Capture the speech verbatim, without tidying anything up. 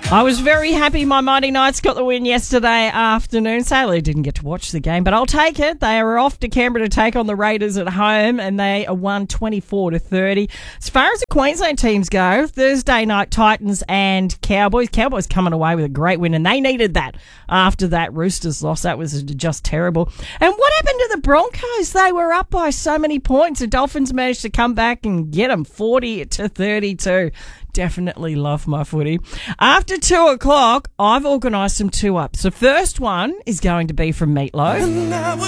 I was very happy my Mighty Knights got the win yesterday afternoon. Sadly, didn't get to watch the game, but I'll take it. They are off to Canberra to take on the Raiders at home, and they are won twenty-four to thirty. As far as the Queensland teams go, Thursday night Titans and Cowboys. Cowboys coming away with a great win, and they needed that after that Roosters loss. That was just terrible. And what happened to the Broncos? They were up by so many points. The Dolphins managed to come back and get them forty to thirty-two. Definitely love my footy. After two o'clock, I've organised some two-ups. The first one is going to be from Meatloaf.